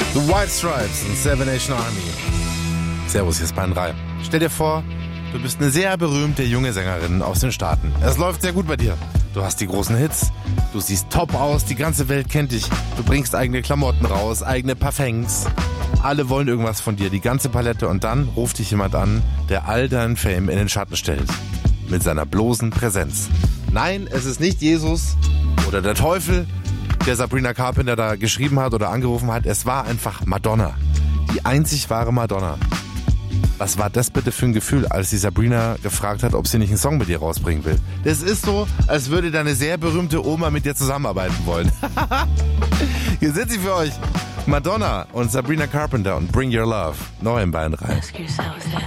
The White Stripes und Seven Nation Army. Servus, hier ist Bayern 3. Stell dir vor, du bist eine sehr berühmte junge Sängerin aus den Staaten. Es läuft sehr gut bei dir. Du hast die großen Hits, du siehst top aus, die ganze Welt kennt dich. Du bringst eigene Klamotten raus, eigene Parfums. Alle wollen irgendwas von dir, die ganze Palette. Und dann ruft dich jemand an, der all deinen Fame in den Schatten stellt. Mit seiner bloßen Präsenz. Nein, es ist nicht Jesus oder der Teufel, der Sabrina Carpenter da geschrieben hat oder angerufen hat. Es war einfach Madonna. Die einzig wahre Madonna. Was war das bitte für ein Gefühl, als die Sabrina gefragt hat, ob sie nicht einen Song mit ihr rausbringen will? Das ist so, als würde deine sehr berühmte Oma mit dir zusammenarbeiten wollen. Hier sind sie für euch. Madonna und Sabrina Carpenter und Bring Your Love. Neu im Bayern 3.